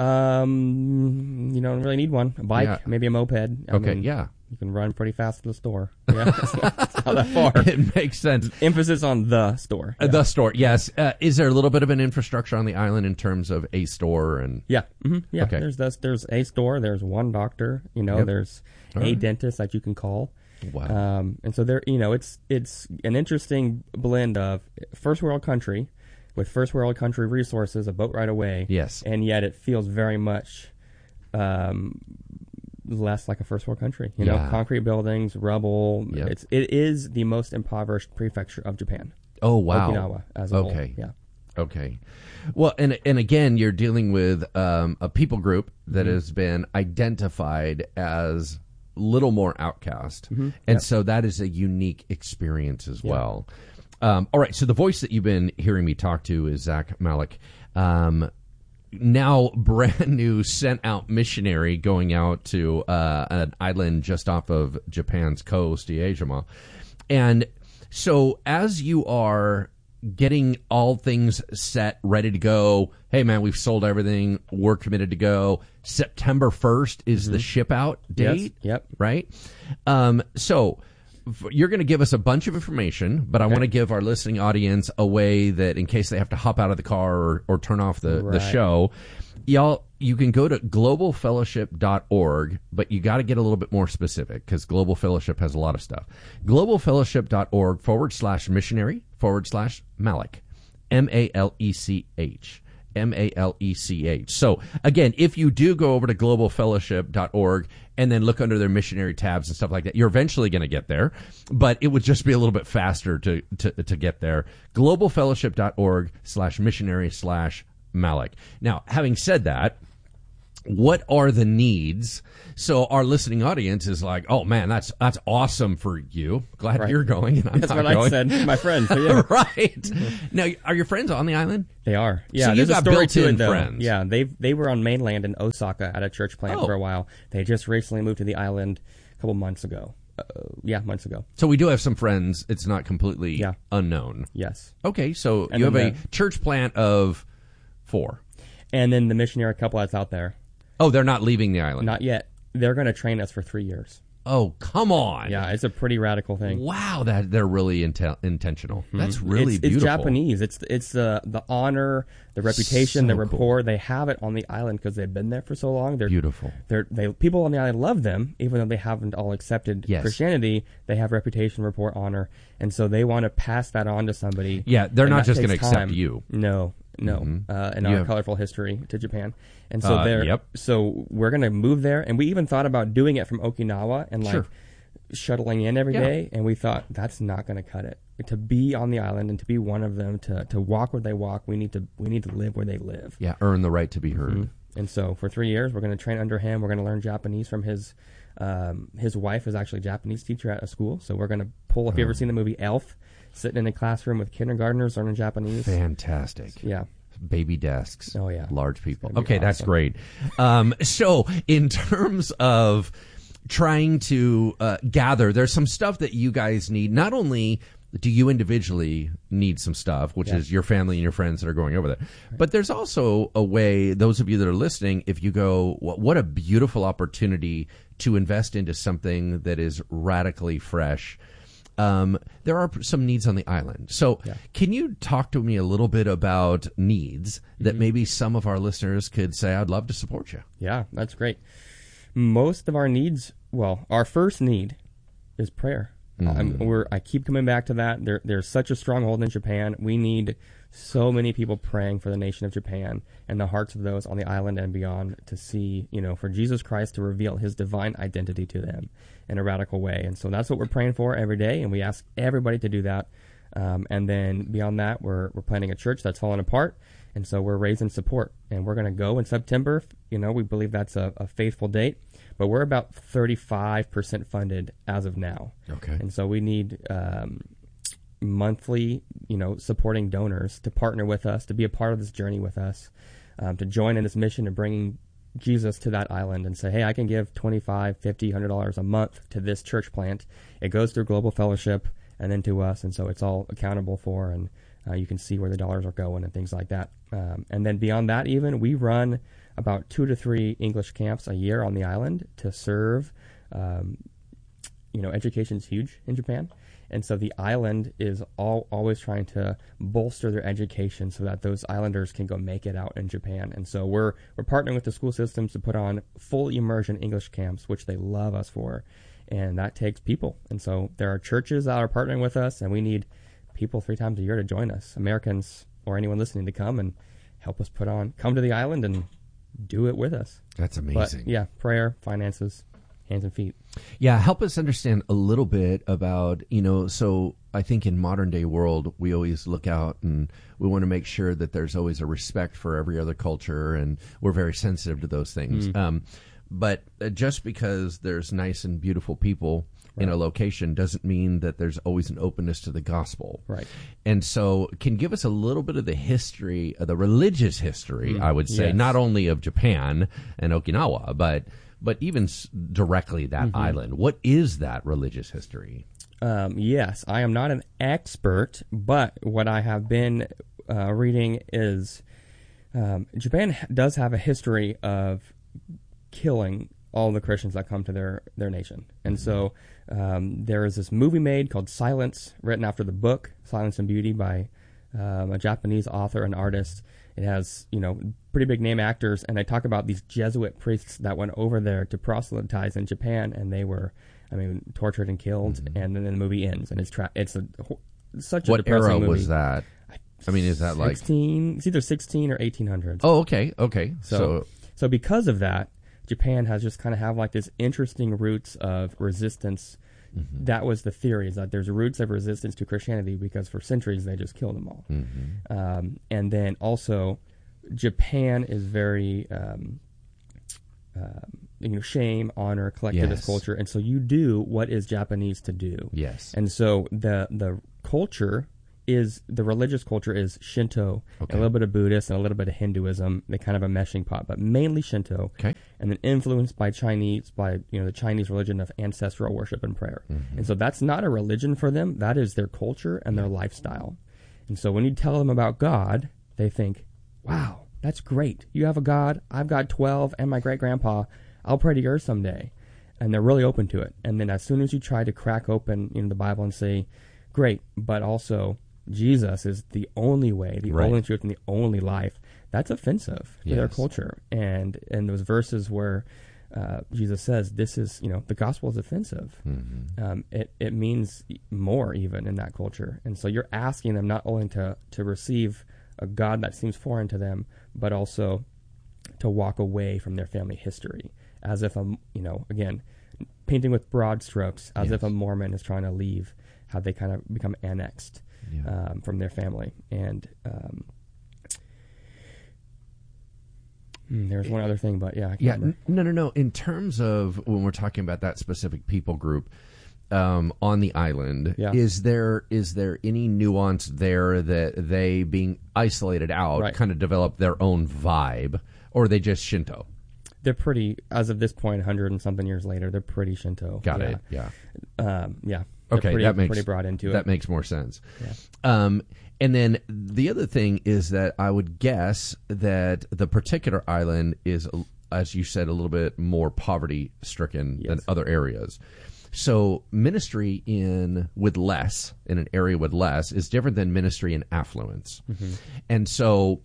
Um, you don't really need one. A bike, Yeah. maybe a moped. I Okay, mean, yeah. You can run pretty fast to the store. Yeah, it's not, it's not that far. It makes sense. Emphasis on the store. Uh, Yeah. The store, yes. Uh, is there a little bit of an infrastructure on the island in terms of a store and? Yeah, mm-hmm. yeah. Okay. There's this, there's a store. There's one doctor. You know, Yep. there's All a right. dentist that you can call. Wow. Um, and so there, you know, it's it's an interesting blend of first world country with first world country resources, a boat right away. Yes. And yet it feels very much um, less like a first world country. You know, Yeah. concrete buildings, rubble. Yep. It's it is the most impoverished prefecture of Japan. Oh, wow. Okinawa as a Okay. whole. Yeah. Okay. Well, and and again, you're dealing with um, a people group that Mm-hmm. has been identified as little more outcast, Mm-hmm. and Yep. so that is a unique experience as Yeah. well. Um, all right, so the voice that you've been hearing me talk to is Zach Malik. Um, now brand new sent out missionary going out to uh, an island just off of Japan's coast, Iejima. And so as you are getting all things set, ready to go, hey man, we've sold everything, we're committed to go. September first is Mm-hmm. the ship out date, Yes. Yep. right? Um, so f- you're going to give us a bunch of information, but I want to give our listening audience a way that in case they have to hop out of the car or, or turn off the, the Right. show, y'all, you can go to global fellowship dot org, but you got to get a little bit more specific because Global Fellowship has a lot of stuff. global fellowship dot org forward slash missionary forward slash Malik, M A L E C H. M A L E C H. So, again, if you do go over to global fellowship dot org and then look under their missionary tabs and stuff like that, you're eventually going to get there, but it would just be a little bit faster to, to, to get there. global fellowship dot org slash missionary slash Malik. Now, having said that, what are the needs? So our listening audience is like, oh man, that's that's awesome for you. Glad right. you're going. And I'm that's not what going. I said. My friends, so yeah. right. Now, are your friends on the island? They are. Yeah, so you've there's got a story built-in to it, though. friends. Yeah, they they were on mainland in Osaka at a church plant oh. for a while. They just recently moved to the island a couple months ago. Uh, yeah, months ago. So we do have some friends. It's not completely yeah. unknown. Yes. Okay, so and you have the, a church plant of four. And then the missionary couple that's out there. Oh, they're not leaving the island? Not yet. They're going to train us for three years. Oh, come on. Yeah, it's a pretty radical thing. Wow, that they're really intel- intentional. Mm-hmm. That's really it's, beautiful. It's Japanese. It's it's the the honor, the reputation, so the rapport. Cool. They have it on the island because they've been there for so long. They're beautiful. They're they people on the island love them, even though they haven't all accepted yes. Christianity. They have reputation, rapport, honor, and so they want to pass that on to somebody. Yeah, they're not just going to accept you. No. No, mm-hmm. uh, in you our have, colorful history to Japan, and so uh, there. Yep. So we're gonna move there, and we even thought about doing it from Okinawa and like sure. shuttling in every yeah. day, and we thought that's not going to cut it. To be on the island and to be one of them, to to walk where they walk, we need to we need to live where they live. Yeah, earn the right to be heard. Mm-hmm. And so for three years, we're going to train under him. We're going to learn Japanese from his. Um, his wife is actually a Japanese teacher at a school, so we're going to pull. If you oh. ever seen the movie Elf, sitting in a classroom with kindergartners learning Japanese. Fantastic. Yeah. Baby desks. Oh, yeah. Large people. awesome. Okay, that's great. Um, so, in terms of trying to uh, gather, there's some stuff that you guys need. Not only do you individually need some stuff, which yeah. is your family and your friends that are going over there, right. but there's also a way, those of you that are listening, if you go, what a beautiful opportunity to invest into something that is radically fresh. Um, there are some needs on the island. So yeah. can you talk to me a little bit about needs that mm-hmm. maybe some of our listeners could say, I'd love to support you? Yeah, that's great. Most of our needs, well, our first need is prayer. Mm-hmm. I'm, we're, I keep coming back to that. There, there's such a stronghold in Japan. We need so many people praying for the nation of Japan and the hearts of those on the island and beyond to see, you know, for Jesus Christ to reveal his divine identity to them in a radical way. And so that's what we're praying for every day, and we ask everybody to do that. Um, and then beyond that, we're we're planning a church that's fallen apart, and so we're raising support. And we're going to go in September. You know, we believe that's a, a faithful date, but we're about thirty-five percent funded as of now. Okay. And so we need um, monthly, you know, supporting donors to partner with us, to be a part of this journey with us, um, to join in this mission of bringing Jesus to that island and say, hey, I can give twenty-five, fifty, one hundred dollars a month to this church plant. It goes through Global Fellowship and then to us, and so it's all accountable for, and uh, you can see where the dollars are going and things like that. Um, and then beyond that even, we run about two to three English camps a year on the island to serve. Um, you know, education's huge in Japan. And so the island is all, always trying to bolster their education so that those islanders can go make it out in Japan. And so we're we're partnering with the school systems to put on full immersion English camps, which they love us for. And that takes people. And so there are churches that are partnering with us, and we need people three times a year to join us, Americans or anyone listening, to come and help us put on, come to the island and do it with us. That's amazing. But, yeah, prayer, finances, hands and feet. Yeah, help us understand a little bit about, you know, so I think in modern day world, we always look out and we want to make sure that there's always a respect for every other culture, and we're very sensitive to those things. Mm. Um, but just because there's nice and beautiful people right. in a location doesn't mean that there's always an openness to the gospel. Right. And so can give us a little bit of the history, uh, the religious history, mm. I would say, yes. not only of Japan and Okinawa, but but even s- directly that mm-hmm. island. What is that religious history? Um, yes, I am not an expert, but what I have been uh, reading is um, Japan does have a history of killing all the Christians that come to their, their nation. And mm-hmm. so um, there is this movie made called Silence, written after the book Silence and Beauty by um, a Japanese author and artist. It has, you know, pretty big name actors, and they talk about these Jesuit priests that went over there to proselytize in Japan, and they were, I mean, tortured and killed. Mm-hmm. And then the movie ends, and it's tra- it's a such a what depressing era movie. was that? I mean, is that like sixteen? It's either sixteen or eighteen hundreds. Oh, okay, okay. So, so, so because of that, Japan has just kind of have like this interesting roots of resistance. Mm-hmm. That was the theory, is that there's roots of resistance to Christianity because for centuries they just killed them all. Mm-hmm. Um, and then also, Japan is very, um, uh, you know, shame, honor, collectivist yes. culture, and so you do what is Japanese to do. Yes. And so the the culture is, the religious culture is Shinto, okay. a little bit of Buddhist and a little bit of Hinduism. They kind of a meshing pot, but mainly Shinto. Okay. And then influenced by Chinese, by you know the Chinese religion of ancestral worship and prayer. Mm-hmm. And so that's not a religion for them. That is their culture and their lifestyle. And so when you tell them about God, they think, wow, that's great. You have a God. I've got twelve and my great-grandpa. I'll pray to yours someday. And they're really open to it. And then as soon as you try to crack open you know, the Bible and say, great, but also Jesus is the only way, the right. only truth, and the only life, that's offensive to yes. their culture. And and those verses where uh, Jesus says, this is, you know, the gospel is offensive. Mm-hmm. Um, it, it means more even in that culture. And so you're asking them not only to, to receive a God that seems foreign to them, but also to walk away from their family history, as if, a, you know, again, painting with broad strokes, as yes. if a Mormon is trying to leave, how they kind of become annexed yeah. um, from their family. And um, hmm, there's one other thing, but yeah. I can't yeah, remember. no, no, no. In terms of when we're talking about that specific people group, Um, on the island, yeah. is there is there any nuance there that they, being isolated out, right. kind of develop their own vibe, or are they just Shinto? They're pretty, as of this point, a hundred and something years later, they're pretty Shinto. Got yeah. it. Yeah. Um, yeah. They're Okay, pretty, that makes pretty brought into it. That makes more sense. Yeah. Um, and then the other thing is that I would guess that the particular island is, as you said, a little bit more poverty stricken yes. than other areas. So ministry in with less, in an area with less, is different than ministry in affluence. Mm-hmm. And so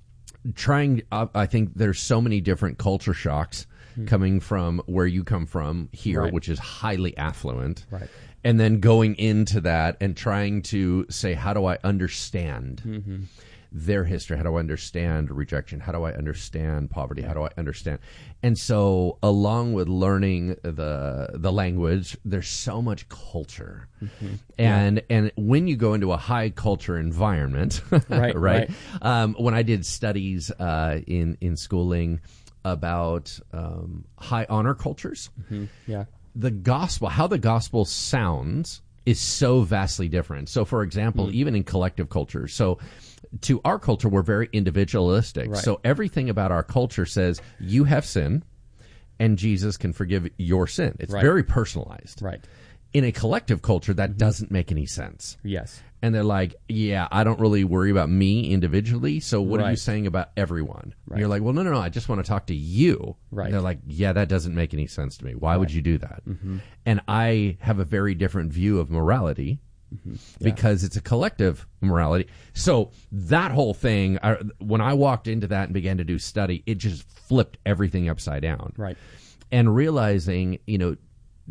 trying, uh, I think there's so many different culture shocks mm-hmm. coming from where you come from here, right. which is highly affluent. Right. And then going into that and trying to say, how do I understand mm-hmm. their history? How do I understand rejection? How do I understand poverty? How do I understand? And so along with learning the the language, there's so much culture. Mm-hmm. And yeah. and when you go into a high culture environment, right, right? right. Um, when I did studies uh, in, in schooling about um, high honor cultures, mm-hmm. yeah. the gospel, how the gospel sounds is so vastly different. So for example, mm-hmm. even in collective cultures, so to our culture, we're very individualistic. Right. So everything about our culture says you have sin and Jesus can forgive your sin. It's right. very personalized. Right. In a collective culture, that mm-hmm. doesn't make any sense. Yes. And they're like, yeah, I don't really worry about me individually, so what right. are you saying about everyone? Right. And you're like, well, no, no, no, I just want to talk to you. Right. And they're like, yeah, that doesn't make any sense to me. Why right. would you do that? Mm-hmm. And I have a very different view of morality. Mm-hmm. Yeah. Because it's a collective morality. So that whole thing, I, when I walked into that and began to do study, it just flipped everything upside down. Right. And realizing, you know,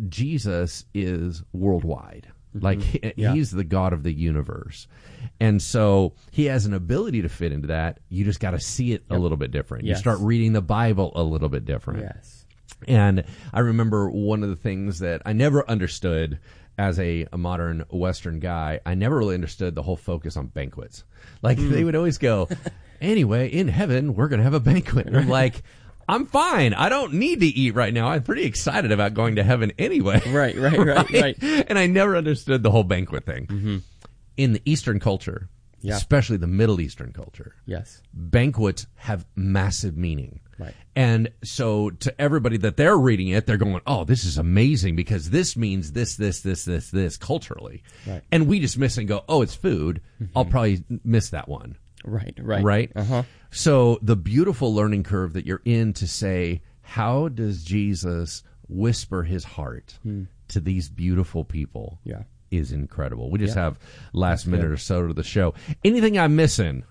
Jesus is worldwide. Mm-hmm. Like, he, yeah. he's the God of the universe. And so he has an ability to fit into that. You just got to see it yep. a little bit different. Yes. You start reading the Bible a little bit different. Yes. And I remember one of the things that I never understood as a, a modern Western guy, I never really understood the whole focus on banquets. Like, mm. they would always go, anyway, in heaven, we're going to have a banquet. And I'm like, I'm fine. I don't need to eat right now. I'm pretty excited about going to heaven anyway. Right, right, right, right. And I never understood the whole banquet thing. Mm-hmm. In the Eastern culture, yeah. especially the Middle Eastern culture, yes, banquets have massive meaning. Right. And so to everybody that they're reading it, they're going, oh, this is amazing because this means this, this, this, this, this culturally. Right. And we just miss and go, oh, it's food. Mm-hmm. I'll probably miss that one. Right, right. Right? Uh-huh. So the beautiful learning curve that you're in to say, how does Jesus whisper his heart hmm. to these beautiful people yeah. is incredible. We just yeah. have last That's minute good. or so to the show. Anything I'm missing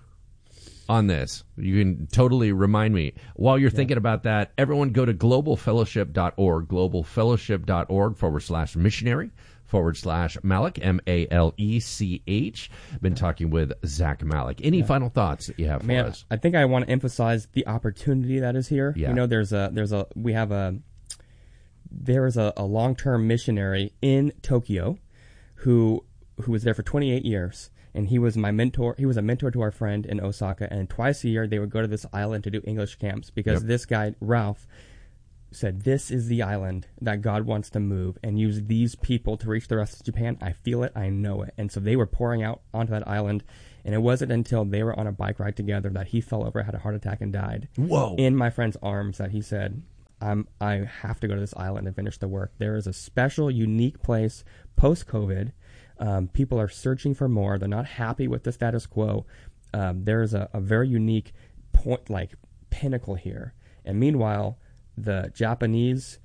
on this, you can totally remind me. While you're yeah. thinking about that, everyone go to global fellowship dot org, global fellowship dot org forward slash missionary forward slash Malech, M A L E C H. Been talking with Zach Malech. Any Yeah. final thoughts that you have for Man, us? I think I want to emphasize the opportunity that is here. Yeah. You know, there's a there's a we have a there is a, a long-term missionary in Tokyo who who was there for twenty-eight years, and he was my mentor. He was a mentor to our friend in Osaka, and twice a year they would go to this island to do English camps because Yep. this guy Ralph said, this is the island that God wants to move and use these people to reach the rest of Japan. I feel it. I know it. And so they were pouring out onto that island, and it wasn't until they were on a bike ride together that he fell over, had a heart attack, and died. Whoa. In my friend's arms that he said, I'm, I have to go to this island and finish the work. There is a special, unique place post-COVID. Um, people are searching for more. They're not happy with the status quo. Um, there is a, a very unique point, like pinnacle here. And meanwhile, the Japanese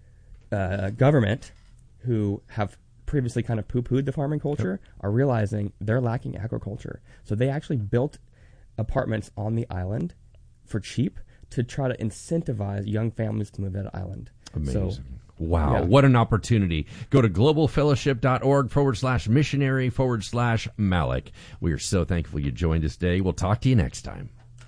uh, government, who have previously kind of poo-pooed the farming culture, yep. are realizing they're lacking agriculture. So they actually built apartments on the island for cheap to try to incentivize young families to move to that island. Amazing. So, wow, yeah. What an opportunity. Go to globalfellowship.org forward slash missionary forward slash Malech. We are so thankful you joined us today. We'll talk to you next time.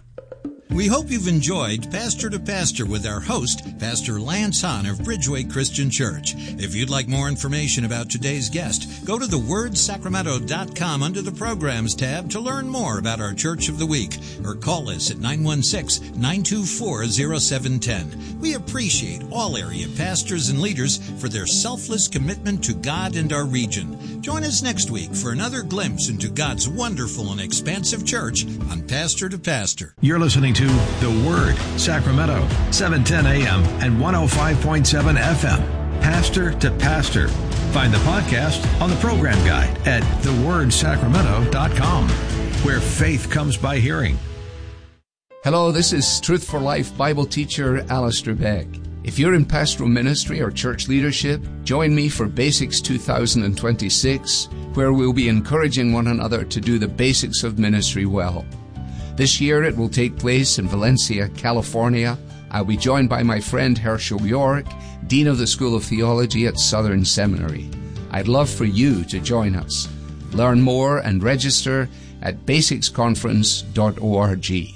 We hope you've enjoyed Pastor to Pastor with our host, Pastor Lance Hahn of Bridgeway Christian Church. If you'd like more information about today's guest, go to the word sacramento dot com under the Programs tab to learn more about our Church of the Week, or call us at nine one six, nine two four, zero seven one zero. We appreciate all area pastors and leaders for their selfless commitment to God and our region. Join us next week for another glimpse into God's wonderful and expansive church on Pastor to Pastor. You're listening to The Word, Sacramento, seven ten a.m. and one oh five point seven F M. Pastor to Pastor. Find the podcast on the program guide at the word sacramento dot com, where faith comes by hearing. Hello, this is Truth for Life Bible teacher Alistair Beck. If you're in pastoral ministry or church leadership, join me for Basics two thousand twenty-six, where we'll be encouraging one another to do the basics of ministry well. This year it will take place in Valencia, California. I'll be joined by my friend Herschel York, Dean of the School of Theology at Southern Seminary. I'd love for you to join us. Learn more and register at basics conference dot org. Do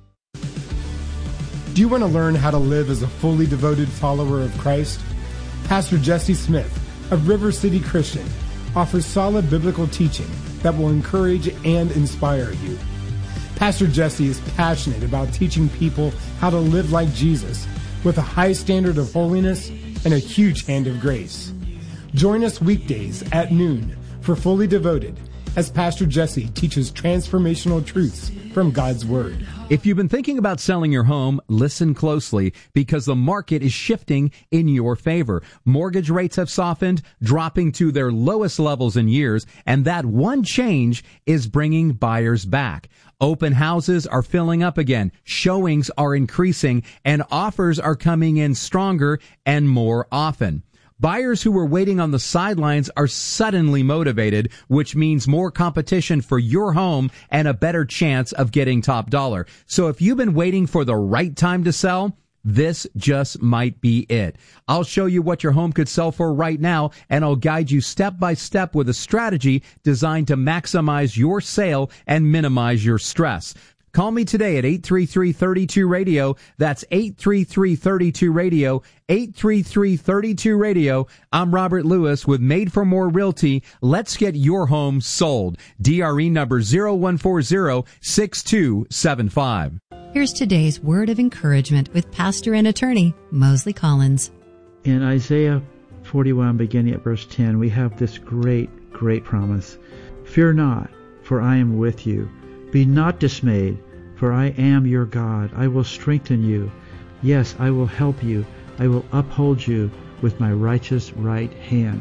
you want to learn how to live as a fully devoted follower of Christ? Pastor Jesse Smith of River City Christian offers solid biblical teaching that will encourage and inspire you. Pastor Jesse is passionate about teaching people how to live like Jesus with a high standard of holiness and a huge hand of grace. Join us weekdays at noon for Fully Devoted as Pastor Jesse teaches transformational truths from God's Word. If you've been thinking about selling your home, listen closely because the market is shifting in your favor. Mortgage rates have softened, dropping to their lowest levels in years, and that one change is bringing buyers back. Open houses are filling up again, showings are increasing, and offers are coming in stronger and more often. Buyers who were waiting on the sidelines are suddenly motivated, which means more competition for your home and a better chance of getting top dollar. So if you've been waiting for the right time to sell, this just might be it. I'll show you what your home could sell for right now, and I'll guide you step by step with a strategy designed to maximize your sale and minimize your stress. Call me today at eight three three, three two, radio. That's eight three three, three two, radio, eight three three, three two, radio. I'm Robert Lewis with Made for More Realty. Let's get your home sold. D R E number zero one four zero, six two seven five. Here's today's word of encouragement with pastor and attorney Mosley Collins. In Isaiah forty-one, beginning at verse ten, we have this great, great promise. Fear not, for I am with you. Be not dismayed, for I am your God. I will strengthen you. Yes, I will help you. I will uphold you with my righteous right hand.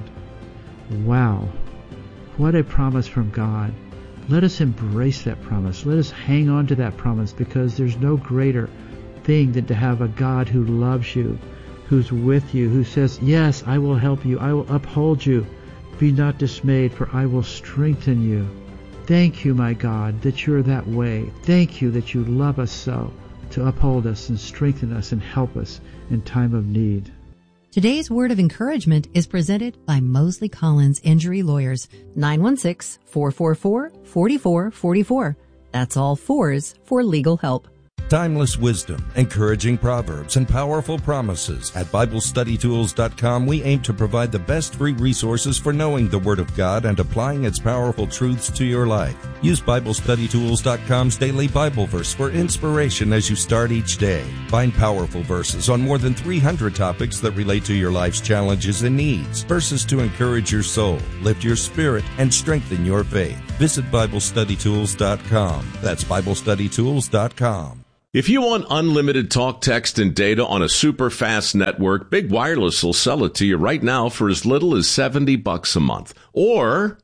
Wow. What a promise from God. Let us embrace that promise. Let us hang on to that promise, because there's no greater thing than to have a God who loves you, who's with you, who says, yes, I will help you. I will uphold you. Be not dismayed, for I will strengthen you. Thank you, my God, that you're that way. Thank you that you love us so, to uphold us and strengthen us and help us in time of need. Today's word of encouragement is presented by Mosley Collins Injury Lawyers, nine one six, four four four, four four four four. That's all fours for legal help. Timeless wisdom, encouraging proverbs, and powerful promises. At Bible Study Tools dot com, we aim to provide the best free resources for knowing the Word of God and applying its powerful truths to your life. Use Bible Study Tools dot com's daily Bible verse for inspiration as you start each day. Find powerful verses on more than three hundred topics that relate to your life's challenges and needs. Verses to encourage your soul, lift your spirit, and strengthen your faith. Visit Bible Study Tools dot com. That's Bible Study Tools dot com. If you want unlimited talk, text, and data on a super fast network, Big Wireless will sell it to you right now for as little as seventy bucks a month. Or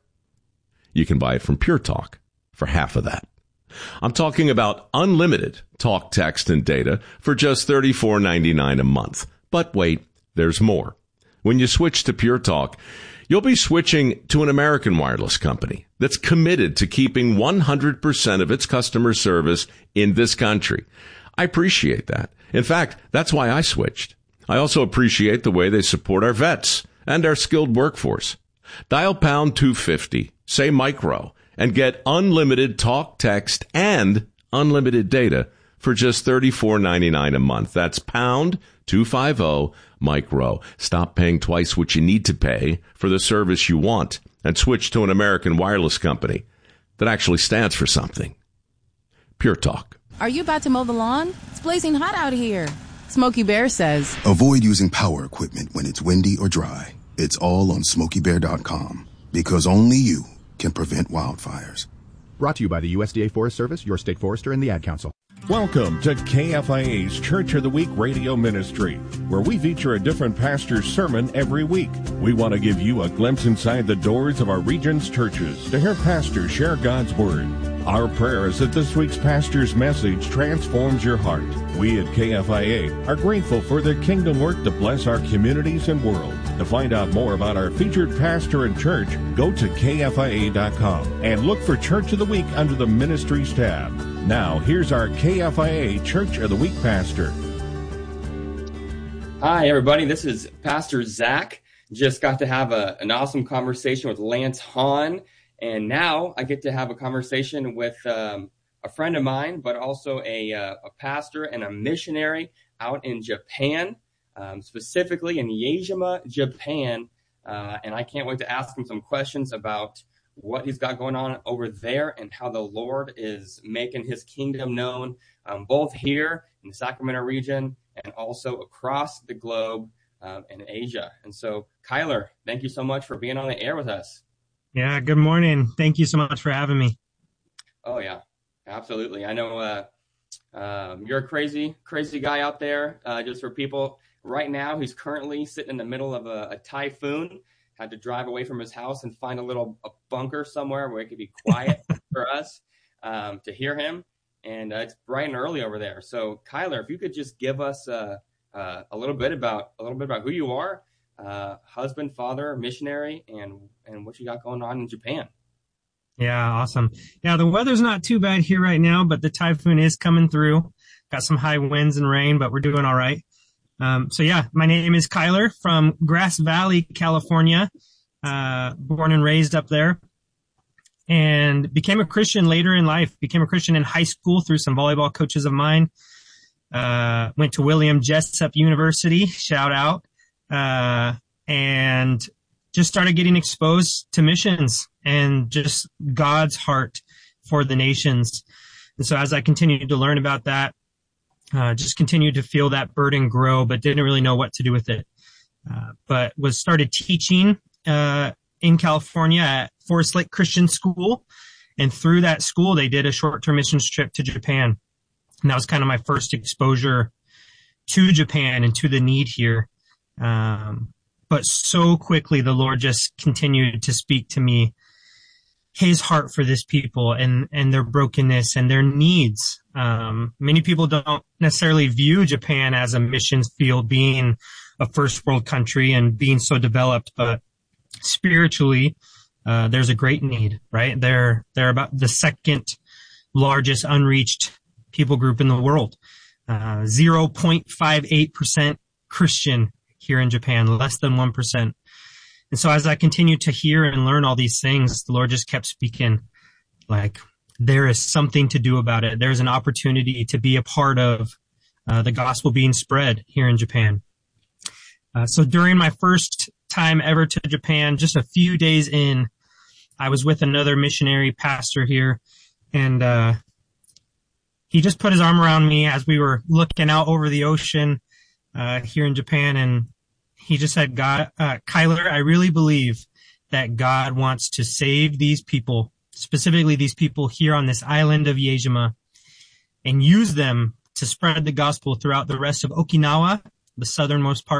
you can buy it from Pure Talk for half of that. I'm talking about unlimited talk, text, and data for just thirty-four ninety-nine a month. But wait, there's more. When you switch to Pure Talk, you'll be switching to an American wireless company that's committed to keeping one hundred percent of its customer service in this country. I appreciate that. In fact, that's why I switched. I also appreciate the way they support our vets and our skilled workforce. Dial pound two fifty, say micro, and get unlimited talk, text, and unlimited data for just thirty-four ninety-nine a month. That's pound two fifty micro. Stop paying twice what you need to pay for the service you want and switch to an American wireless company that actually stands for something. Pure Talk. Are you about to mow the lawn? It's blazing hot out here. Smokey Bear says, avoid using power equipment when it's windy or dry. It's all on smokey bear dot com because only you can prevent wildfires. Brought to you by the U S D A Forest Service, your state forester, and the Ad Council. Welcome to K F I A's Church of the Week radio ministry, where we feature a different pastor's sermon every week. We want to give you a glimpse inside the doors of our region's churches to hear pastors share God's Word. Our prayer is that this week's pastor's message transforms your heart. We at K F I A are grateful for their kingdom work to bless our communities and world. To find out more about our featured pastor and church, go to K F I A dot com and look for Church of the Week under the Ministries tab. Now, here's our K F I A Church of the Week pastor. Hi, everybody. This is Pastor Zach. Just got to have a, an awesome conversation with Lance Hahn. And now I get to have a conversation with um, a friend of mine, but also a, uh, a pastor and a missionary out in Japan, um, specifically in Yejima, Japan. Uh, and I can't wait to ask him some questions about what he's got going on over there and how the Lord is making his kingdom known, um, both here in the Sacramento region and also across the globe um, in Asia. And so, Kyler, thank you so much for being on the air with us. Yeah, good morning. Thank you so much for having me. Oh, yeah, absolutely. I know uh, um, you're a crazy, crazy guy out there. Uh, just for people right now, he's currently sitting in the middle of a, a typhoon, had to drive away from his house and find a little a bunker somewhere where it could be quiet for us um, to hear him. And uh, it's bright and early over there. So, Kyler, if you could just give us uh, uh, a little bit about a little bit about who you are. Uh, husband, father, missionary, and and what you got going on in Japan. Yeah, awesome. Yeah, the weather's not too bad here right now, but the typhoon is coming through. Got some high winds and rain, but we're doing all right. Um, so yeah, my name is Kyler from Grass Valley, California, uh, born and raised up there, and became a Christian later in life. Became a Christian in high school through some volleyball coaches of mine. Uh, went to William Jessup University, shout out. Uh, and just started getting exposed to missions and just God's heart for the nations. And so as I continued to learn about that, uh, just continued to feel that burden grow, but didn't really know what to do with it. Uh, but was started teaching, uh, in California at Forest Lake Christian School. And through that school, they did a short-term missions trip to Japan. And that was kind of my first exposure to Japan and to the need here. Um, but so quickly the Lord just continued to speak to me, his heart for this people and, and their brokenness and their needs. Um, many people don't necessarily view Japan as a missions field, being a first world country and being so developed, but spiritually, uh, there's a great need, right? They're, they're about the second largest unreached people group in the world. Uh, zero point five eight percent Christian here in Japan, less than one percent. And so as I continued to hear and learn all these things, the Lord just kept speaking, like, there is something to do about it. There's an opportunity to be a part of uh, the gospel being spread here in Japan. Uh, so during my first time ever to Japan, just a few days in, I was with another missionary pastor here, and uh he just put his arm around me as we were looking out over the ocean uh here in Japan, and he just said, God, uh, Kyler, I really believe that God wants to save these people, specifically these people here on this island of Yaejima, and use them to spread the gospel throughout the rest of Okinawa, the southernmost part